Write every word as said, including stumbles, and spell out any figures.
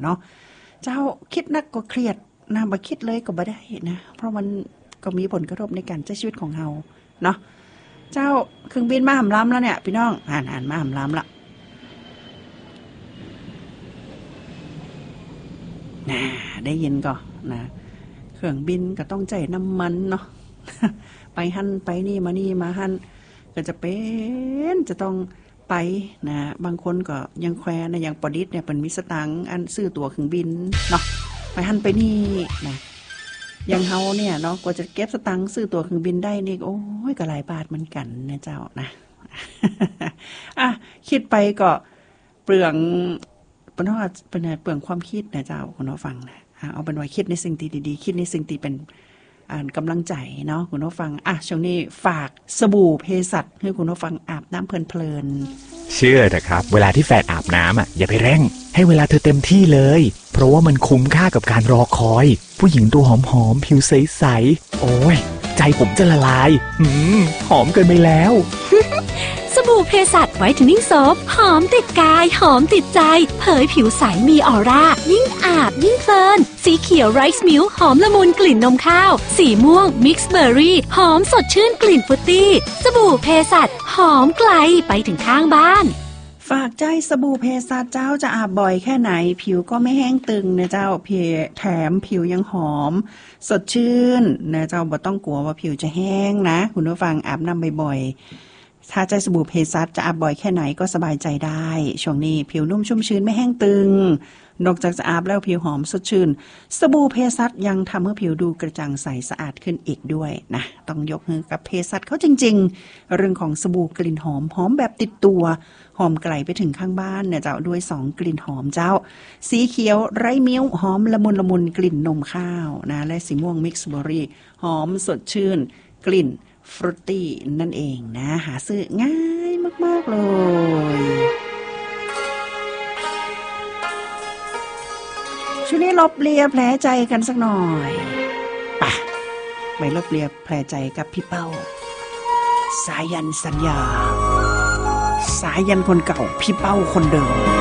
เนาะเจ้าคิดนักก็เครียดนะบ่คิดเลยก็บ่ได้นะเพราะมันก็มีผลกระทบในการใช้ชีวิตของเฮาเนาะเจ้าเครื่องบินมาหำล้ำแล้วเนี่ยพี่น้องอ่านอ่านมาหำล้ำละน่าได้ยินก็นะเครื่องบินก็ต้องใช้น้ำมันเนาะ ไปหั่นไปนี่มานี่มาหั่นก็จะเป็นจะต้องไปนะบางคนก็ยังแควนะอย่างปอดิษเนี่ยเป็นมีสตังค์อันซื้อตั๋วเครื่องบินเนาะไปหั่นไปนี่นะอย่างเฮาเนี่ยเนาะกว่าจะเก็บสตังค์ซื้อตั๋วเครื่องบินได้นี่โอ้ยก็หลายบาทเหมือนกันนะเจ้านะ อ่ะคิดไปก็เปลืองปนว่าเป็นเปลืองความคิดนะเจ้าคุณผู้ฟังนะเอาเป็นว่าคิดในสิ่งที่ดีๆคิดในสิ่งที่เป็นอ่านกำลังใจเนาะคุณผู้ฟังอ่ะช่วงนี้ฝากสบู่เภสัชให้คุณผู้ฟังอาบน้ำเพลินๆเชื่อเถอะครับเวลาที่แฟนอาบน้ำอ่ะอย่าไปเร่งให้เวลาเธอเต็มที่เลยเพราะว่ามันคุ้มค่ากับการรอคอยผู้หญิงตัวหอมๆผิวใสๆโอ้ยใจผมจะละลายหืมหอมเกินไปแล้วสบู่เภสัชไวท์เทนนิ่งโซปหอมติดกายหอมติดใจเผยผิวใสมีออร่ายิ่งอาบยิ่งเพลินสีเขียวไรซ์มิลค์หอมละมุนกลิ่นนมข้าวสีม่วงมิกซ์เบอร์รี่หอมสดชื่นกลิ่นฟรุตตี้สบู่เภสัชหอมไกลไปถึงข้างบ้านฝากใจสบู่เภสัชเจ้าจะอาบบ่อยแค่ไหนผิวก็ไม่แห้งตึงนะเจ้าเพียแถมผิวยังหอมสดชื่นนะเจ้าบ่ต้องกลัวว่าผิวจะแห้งนะคุณผู้ฟังอาบน้ำบ่อยๆถ้าใจสบู่เภสัชจะอาบบ่อยแค่ไหนก็สบายใจได้ช่วงนี้ผิวนุ่มชุ่มชื้นไม่แห้งตึงนอกจากจะอาบแล้วผิวหอมสดชื่นสบู่เภสัชยังทำให้ผิวดูกระจ่างใสสะอาดขึ้นอีกด้วยนะต้องยกมือกับเภสัชเขาจริงๆเรื่องของสบู่กลิ่นหอมหอมแบบติดตัวหอมไกลไปถึงข้างบ้านเนี่ยเจ้าด้วยสองกลิ่นหอมเจ้าสีเขียวไร้มิ้วหอมละมุนละมุนกลิ่นนมข้าวนะและสีม่วงมิกซ์เบอร์รี่หอมสดชื่นกลิ่นฟรุตตี้นั่นเองนะหาซื้อง่ายมากๆเลยช่วงนี้ลบเลียแผลใจกันสักหน่อยป่ะไปลบเลียแผลใจกับพี่เป้าสายันสัญญาสายันคนเก่าพี่เป้าคนเดิม